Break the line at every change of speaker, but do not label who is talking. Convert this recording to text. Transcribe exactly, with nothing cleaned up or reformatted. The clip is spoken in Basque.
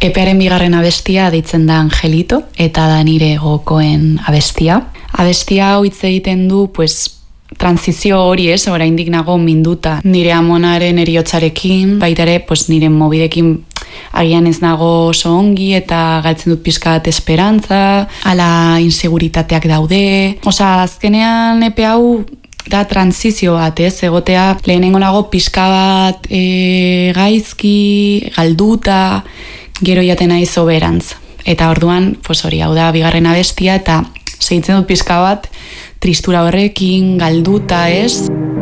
Epearen bigarren abestia deitzen da Angelito, eta da nire gokoen abestia. Abestia hau hitz egiten du, pues, transizio hori ez, oraindik nago minduta nire amonaren eriotzarekin, baita ere, pues, nire mobidekin agian ez nago oso ongi eta galtzen dut pixka bat esperantza, ala inseguritateak daude. Osa, azkenean epe hau da transizio bat, ez, egotea lehenengo nago pixka bat e, gaizki, galduta, gero jaten naiz soberantz. Eta orduan, pues hori, hau da bigarren abestia eta segitzen dut pixka bat tristura horrekin, galduta, ez?